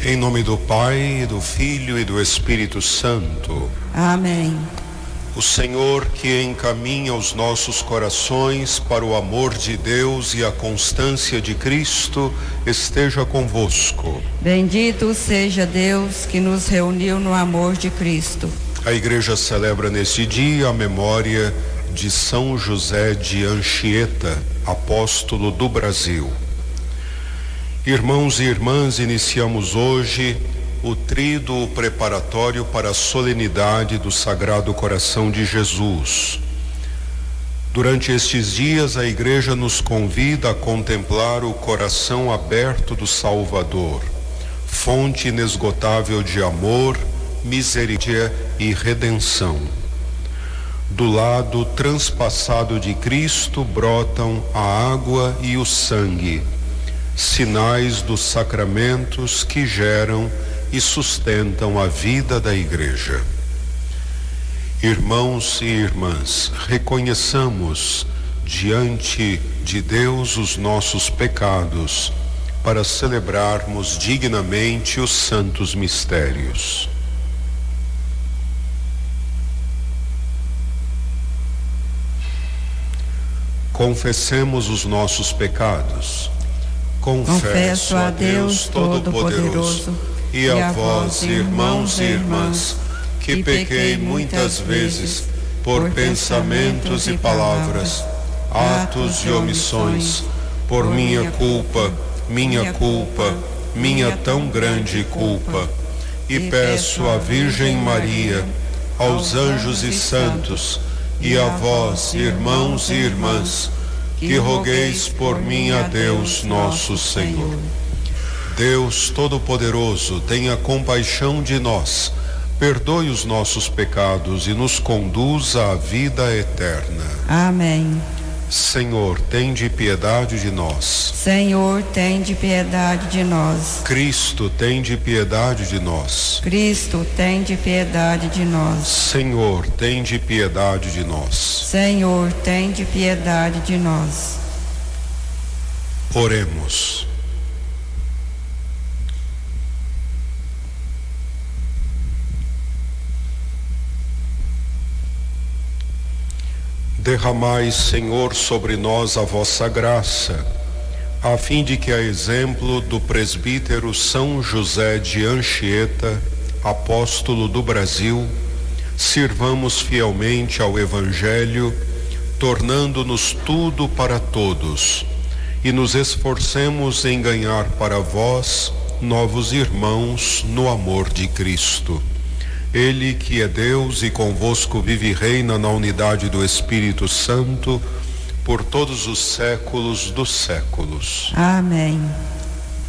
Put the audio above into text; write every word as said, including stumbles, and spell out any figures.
Em nome do Pai, do Filho e do Espírito Santo. Amém. O Senhor que encaminha os nossos corações para o amor de Deus e a constância de Cristo, esteja convosco. Bendito seja Deus que nos reuniu no amor de Cristo. A Igreja celebra neste dia a memória de São José de Anchieta, apóstolo do Brasil. Irmãos e irmãs, iniciamos hoje o tríduo preparatório para a solenidade do Sagrado Coração de Jesus. Durante estes dias, a Igreja nos convida a contemplar o coração aberto do Salvador, fonte inesgotável de amor, misericórdia e redenção. Do lado transpassado de Cristo brotam a água e o sangue, sinais dos sacramentos que geram e sustentam a vida da Igreja. Irmãos e irmãs, reconheçamos diante de Deus os nossos pecados para celebrarmos dignamente os santos mistérios. Confessemos os nossos pecados. Confesso a Deus Todo-Poderoso e a vós, irmãos e irmãs, que pequei muitas vezes por pensamentos e palavras, atos e omissões, por minha culpa, minha culpa, minha tão grande culpa. E peço à Virgem Maria, aos anjos e santos, e a vós, irmãos e irmãs, que rogueis por mim a Deus nosso Senhor. Deus Todo-Poderoso, tenha compaixão de nós, perdoe os nossos pecados e nos conduza à vida eterna. Amém. Senhor, tende piedade de nós. Senhor, tende piedade de nós. Cristo, tende piedade de nós. Cristo, tende piedade de nós. Senhor, tende piedade de nós. Senhor, tende piedade de nós. Oremos. Derramai, Senhor, sobre nós a vossa graça, a fim de que, a exemplo do presbítero São José de Anchieta, apóstolo do Brasil, sirvamos fielmente ao Evangelho, tornando-nos tudo para todos, e nos esforcemos em ganhar para vós novos irmãos no amor de Cristo. Ele que é Deus e convosco vive e reina na unidade do Espírito Santo, por todos os séculos dos séculos. Amém.